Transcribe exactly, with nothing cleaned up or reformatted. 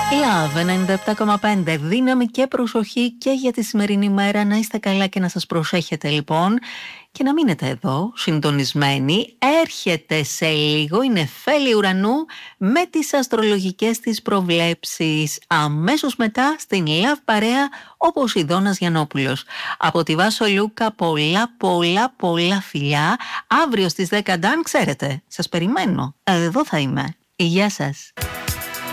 Love ενενήντα επτά κόμμα πέντε. Δύναμη και προσοχή και για τη σημερινή μέρα. Να είστε καλά και να σας προσέχετε λοιπόν. Και να μείνετε εδώ συντονισμένοι. Έρχεται σε λίγο η Νεφέλη Ουρανού με τις αστρολογικές της προβλέψεις. Αμέσως μετά στην Love Παρέα ο Ποσειδώνας Γιαννόπουλος. Από τη Βάσο Λούκα πολλά πολλά πολλά φιλιά. Αύριο στις δέκα, αν ξέρετε, σας περιμένω. Εδώ θα είμαι. Γεια σας.